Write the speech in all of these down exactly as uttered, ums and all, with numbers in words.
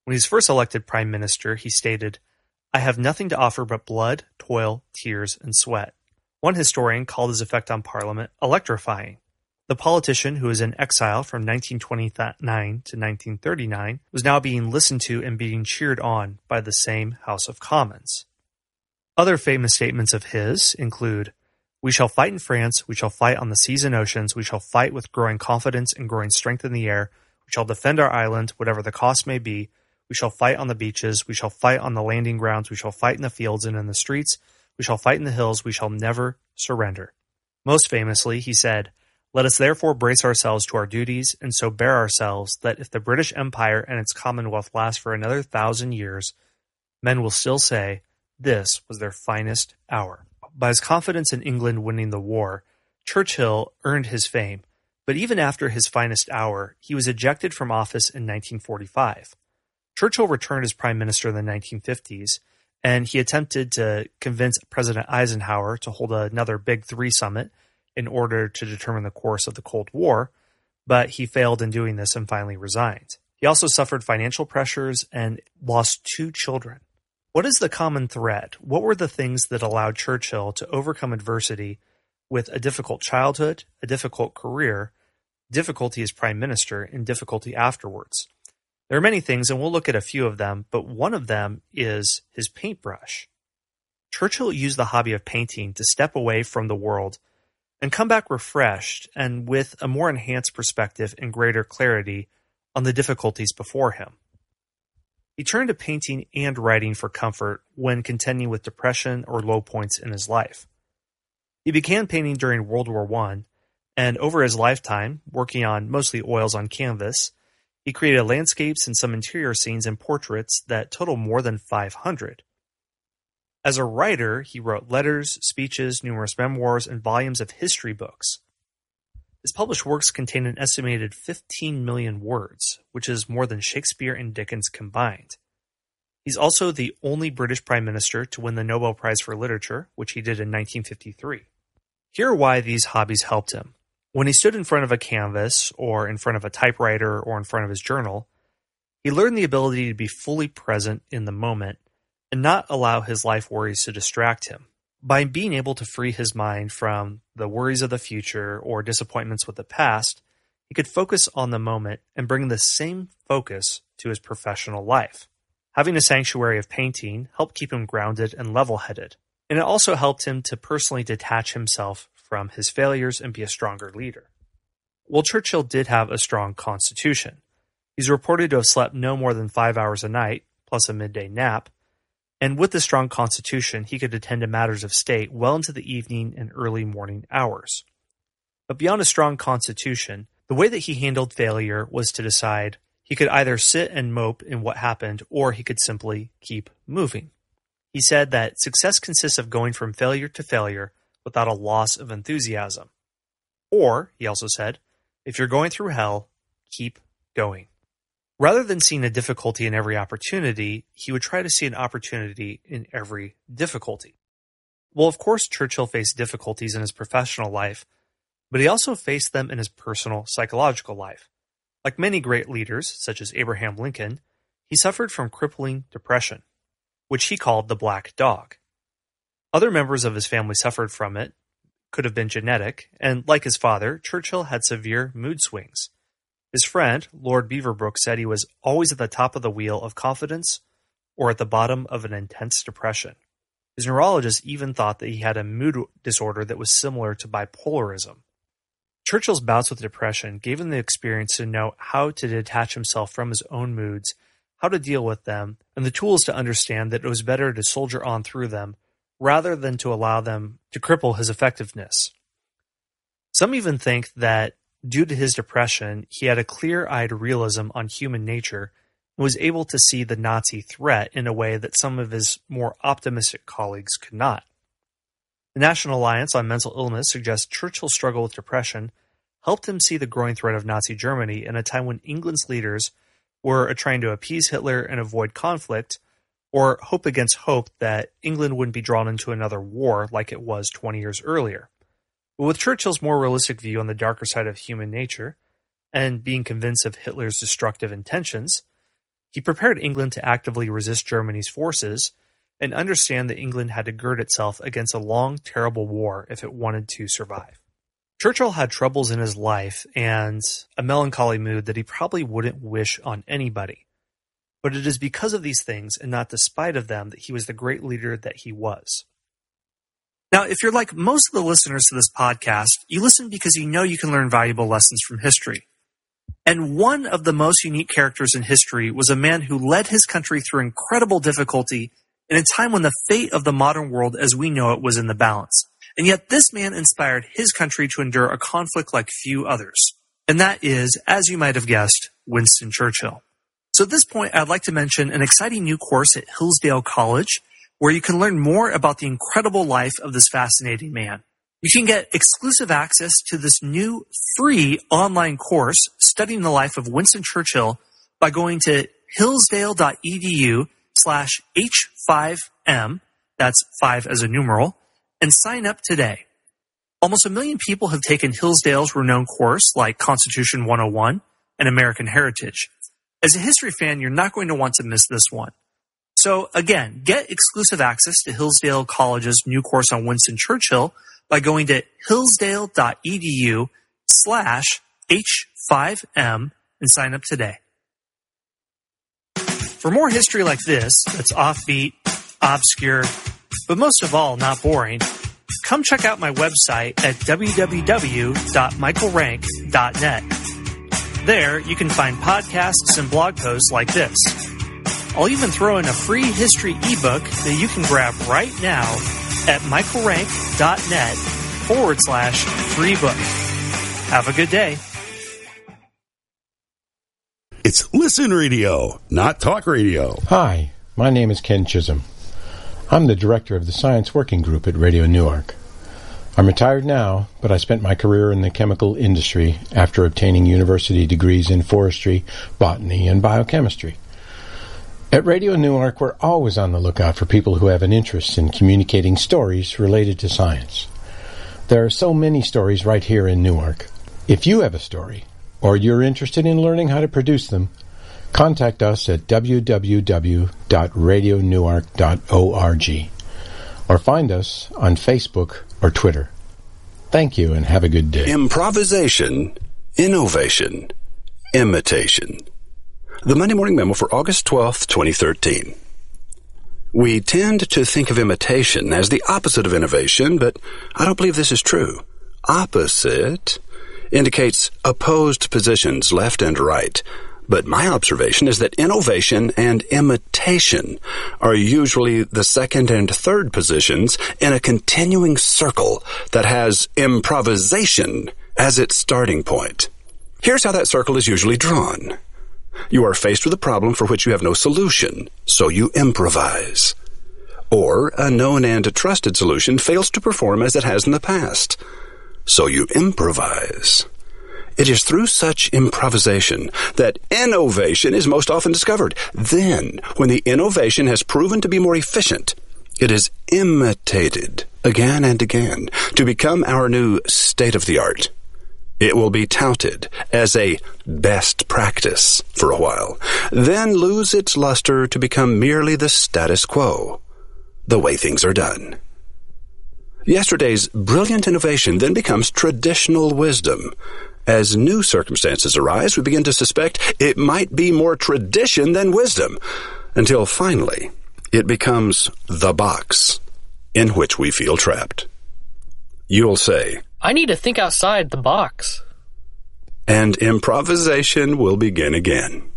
When he was first elected prime minister, he stated, "I have nothing to offer but blood, toil, tears, and sweat." One historian called his effect on Parliament electrifying. The politician, who was in exile from nineteen twenty-nine to nineteen thirty-nine, was now being listened to and being cheered on by the same House of Commons. Other famous statements of his include, "We shall fight in France, we shall fight on the seas and oceans, we shall fight with growing confidence and growing strength in the air, we shall defend our island, whatever the cost may be, we shall fight on the beaches, we shall fight on the landing grounds, we shall fight in the fields and in the streets, we shall fight in the hills, we shall never surrender." Most famously, he said, "Let us therefore brace ourselves to our duties, and so bear ourselves, that if the British Empire and its Commonwealth last for another thousand years, men will still say, this was their finest hour." By his confidence in England winning the war, Churchill earned his fame, but even after his finest hour, he was ejected from office in nineteen forty-five. Churchill returned as prime minister in the nineteen fifties, and he attempted to convince President Eisenhower to hold another Big Three summit in order to determine the course of the Cold War, but he failed in doing this and finally resigned. He also suffered financial pressures and lost two children. What is the common thread? What were the things that allowed Churchill to overcome adversity with a difficult childhood, a difficult career, difficulty as prime minister, and difficulty afterwards? There are many things, and we'll look at a few of them, but one of them is his paintbrush. Churchill used the hobby of painting to step away from the world and come back refreshed and with a more enhanced perspective and greater clarity on the difficulties before him. He turned to painting and writing for comfort when contending with depression or low points in his life. He began painting during World War One, and over his lifetime, working on mostly oils on canvas, he created landscapes and some interior scenes and portraits that total more than five hundred. As a writer, he wrote letters, speeches, numerous memoirs, and volumes of history books. His published works contain an estimated fifteen million words, which is more than Shakespeare and Dickens combined. He's also the only British Prime Minister to win the Nobel Prize for Literature, which he did in nineteen fifty-three. Here are why these hobbies helped him. When he stood in front of a canvas, or in front of a typewriter, or in front of his journal, he learned the ability to be fully present in the moment and not allow his life worries to distract him. By being able to free his mind from the worries of the future or disappointments with the past, he could focus on the moment and bring the same focus to his professional life. Having a sanctuary of painting helped keep him grounded and level-headed, and it also helped him to personally detach himself from his failures and be a stronger leader. Well, Churchill did have a strong constitution. He's reported to have slept no more than five hours a night, plus a midday nap, and with the strong constitution, he could attend to matters of state well into the evening and early morning hours. But beyond a strong constitution, the way that he handled failure was to decide he could either sit and mope in what happened, or he could simply keep moving. He said that success consists of going from failure to failure without a loss of enthusiasm. Or, he also said, if you're going through hell, keep going. Rather than seeing a difficulty in every opportunity, he would try to see an opportunity in every difficulty. Well, of course, Churchill faced difficulties in his professional life, but he also faced them in his personal psychological life. Like many great leaders, such as Abraham Lincoln, he suffered from crippling depression, which he called the black dog. Other members of his family suffered from it, could have been genetic, and like his father, Churchill had severe mood swings. His friend, Lord Beaverbrook, said he was always at the top of the wheel of confidence or at the bottom of an intense depression. His neurologist even thought that he had a mood disorder that was similar to bipolarism. Churchill's bouts with depression gave him the experience to know how to detach himself from his own moods, how to deal with them, and the tools to understand that it was better to soldier on through them rather than to allow them to cripple his effectiveness. Some even think that due to his depression, he had a clear-eyed realism on human nature and was able to see the Nazi threat in a way that some of his more optimistic colleagues could not. The National Alliance on Mental Illness suggests Churchill's struggle with depression helped him see the growing threat of Nazi Germany in a time when England's leaders were trying to appease Hitler and avoid conflict, or hope against hope that England wouldn't be drawn into another war like it was twenty years earlier. But with Churchill's more realistic view on the darker side of human nature, and being convinced of Hitler's destructive intentions, He prepared England to actively resist Germany's forces and understand that England had to gird itself against a long, terrible war if it wanted to survive. Churchill had troubles in his life and a melancholy mood that he probably wouldn't wish on anybody. But it is because of these things and not despite of them that he was the great leader that he was. Now, if you're like most of the listeners to this podcast, you listen because you know you can learn valuable lessons from history. And one of the most unique characters in history was a man who led his country through incredible difficulty in a time when the fate of the modern world as we know it was in the balance. And yet this man inspired his country to endure a conflict like few others. And that is, as you might have guessed, Winston Churchill. So at this point, I'd like to mention an exciting new course at Hillsdale College where you can learn more about the incredible life of this fascinating man. You can get exclusive access to this new free online course studying the life of Winston Churchill by going to hillsdale.edu slash H5M, that's five as a numeral, and sign up today. Almost a million people have taken Hillsdale's renowned course like Constitution one oh one and American Heritage. As a history fan, you're not going to want to miss this one. So again, get exclusive access to Hillsdale College's new course on Winston Churchill by going to hillsdale.edu slash H5M and sign up today. For more history like this, that's offbeat, obscure, but most of all, not boring, come check out my website at w w w dot michael rank dot net. There, you can find podcasts and blog posts like this. I'll even throw in a free history ebook that you can grab right now at michaelrank.net forward slash free book. Have a good day. It's Listen Radio, not Talk Radio. Hi, my name is Ken Chisholm. I'm the director of the Science Working Group at Radio Newark. I'm retired now, but I spent my career in the chemical industry after obtaining university degrees in forestry, botany, and biochemistry. At Radio Newark, we're always on the lookout for people who have an interest in communicating stories related to science. There are so many stories right here in Newark. If you have a story, or you're interested in learning how to produce them, contact us at w w w dot radio newark dot org or find us on Facebook or Twitter. Thank you and have a good day. Improvisation, innovation, imitation. The Monday Morning Memo for August twelfth, twenty thirteen. We tend to think of imitation as the opposite of innovation, but I don't believe this is true. Opposite indicates opposed positions, left and right. But my observation is that innovation and imitation are usually the second and third positions in a continuing circle that has improvisation as its starting point. Here's how that circle is usually drawn. You are faced with a problem for which you have no solution, so you improvise. Or a known and trusted solution fails to perform as it has in the past, so you improvise. It is through such improvisation that innovation is most often discovered. Then, when the innovation has proven to be more efficient, it is imitated again and again to become our new state-of-the-art. It will be touted as a best practice for a while, then lose its luster to become merely the status quo, the way things are done. Yesterday's brilliant innovation then becomes traditional wisdom. As new circumstances arise, we begin to suspect it might be more tradition than wisdom, until finally it becomes the box in which we feel trapped. You'll say, I need to think outside the box. And improvisation will begin again.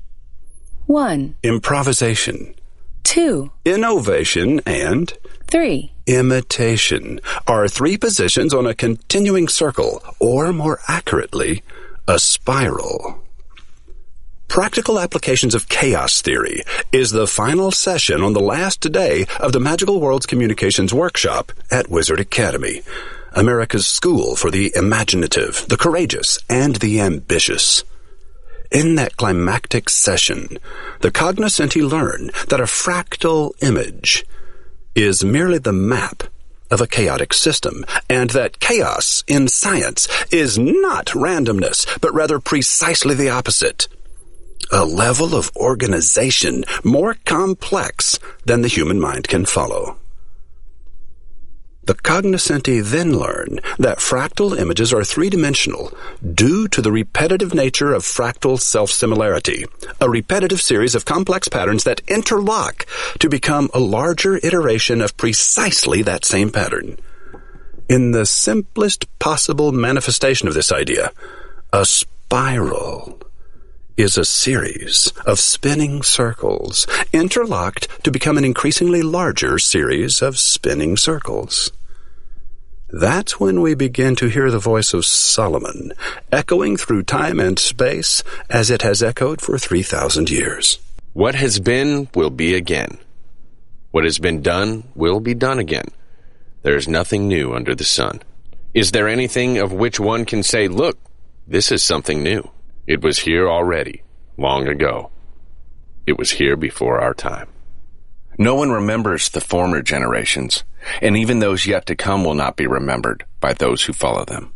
One. Improvisation. Two. Innovation and Three. Imitation are three positions on a continuing circle, or more accurately, a spiral. Practical Applications of Chaos Theory is the final session on the last day of the Magical Worlds Communications Workshop at Wizard Academy, America's school for the imaginative, the courageous, and the ambitious. In that climactic session, the cognoscenti learn that a fractal image is merely the map of a chaotic system, and that chaos in science is not randomness, but rather precisely the opposite. A level of organization more complex than the human mind can follow. The cognoscenti then learn that fractal images are three-dimensional due to the repetitive nature of fractal self-similarity, a repetitive series of complex patterns that interlock to become a larger iteration of precisely that same pattern. In the simplest possible manifestation of this idea, a spiral is a series of spinning circles interlocked to become an increasingly larger series of spinning circles. That's when we begin to hear the voice of Solomon echoing through time and space as it has echoed for three thousand years. What has been will be again. What has been done will be done again. There is nothing new under the sun. Is there anything of which one can say, look, this is something new? It was here already, long ago. It was here before our time. No one remembers the former generations, and even those yet to come will not be remembered by those who follow them.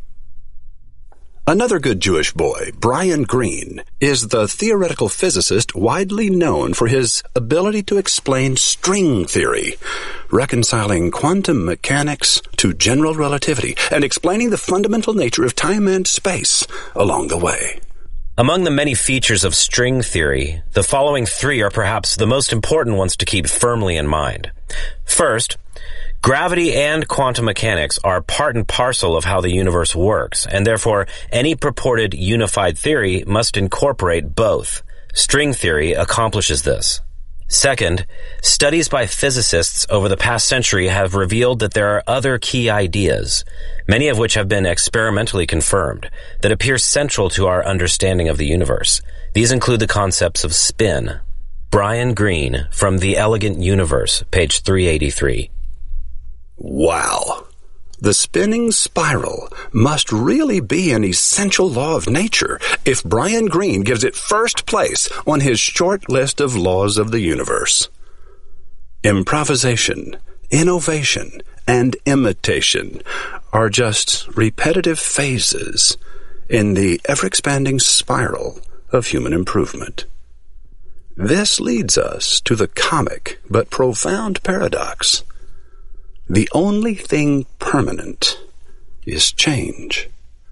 Another good Jewish boy, Brian Greene, is the theoretical physicist widely known for his ability to explain string theory, reconciling quantum mechanics to general relativity, and explaining the fundamental nature of time and space along the way. Among the many features of string theory, the following three are perhaps the most important ones to keep firmly in mind. First, gravity and quantum mechanics are part and parcel of how the universe works, and therefore any purported unified theory must incorporate both. String theory accomplishes this. Second, studies by physicists over the past century have revealed that there are other key ideas, many of which have been experimentally confirmed, that appear central to our understanding of the universe. These include the concepts of spin. Brian Greene from The Elegant Universe, page three eighty-three. Wow. The spinning spiral must really be an essential law of nature if Brian Greene gives it first place on his short list of laws of the universe. Improvisation, innovation, and imitation are just repetitive phases in the ever-expanding spiral of human improvement. This leads us to the comic but profound paradox. The only thing permanent is change.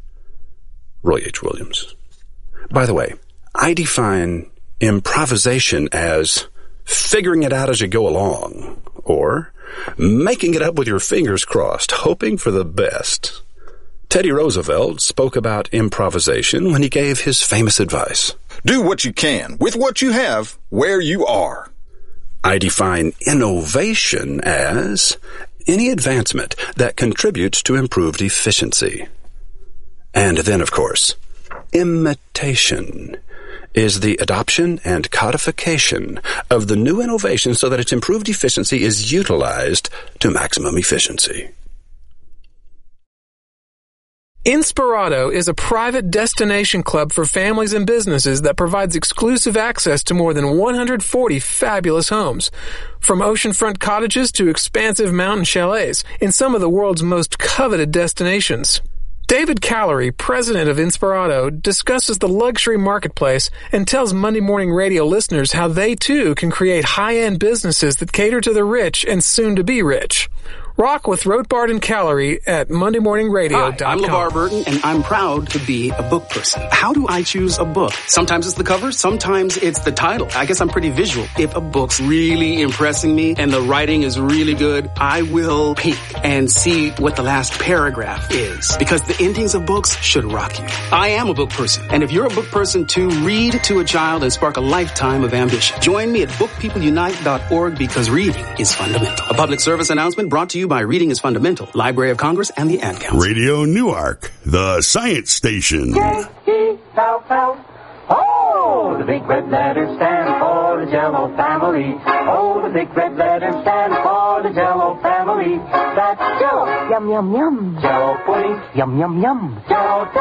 Roy H. Williams. By the way, I define improvisation as figuring it out as you go along, or making it up with your fingers crossed, hoping for the best. Teddy Roosevelt spoke about improvisation when he gave his famous advice. Do what you can with what you have where you are. I define innovation as any advancement that contributes to improved efficiency. And then, of course, imitation is the adoption and codification of the new innovation so that its improved efficiency is utilized to maximum efficiency. Inspirato is a private destination club for families and businesses that provides exclusive access to more than one hundred forty fabulous homes. From oceanfront cottages to expansive mountain chalets in some of the world's most coveted destinations. David Callery, president of Inspirato, discusses the luxury marketplace and tells Monday Morning Radio listeners how they too can create high-end businesses that cater to the rich and soon-to-be rich. Rock with Rothbard and Callery at monday morning radio dot com. Hi, I'm LeVar Burton, and I'm proud to be a book person. How do I choose a book? Sometimes it's the cover, sometimes it's the title. I guess I'm pretty visual. If a book's really impressing me and the writing is really good, I will peek and see what the last paragraph is, because the endings of books should rock you. I am a book person, and if you're a book person too, read to a child and spark a lifetime of ambition. Join me at book people unite dot org because reading is fundamental. A public service announcement brought to you by Reading is Fundamental, Library of Congress, and the Ad Council. Radio Newark, the science station. J E L L. Oh, the big red letters stand for the Jell-O family. Oh, the big red letters stand for the Jell-O family. That's Jell-O. Yum, yum, yum. Jell-O pudding. Yum, yum, yum. Jell-O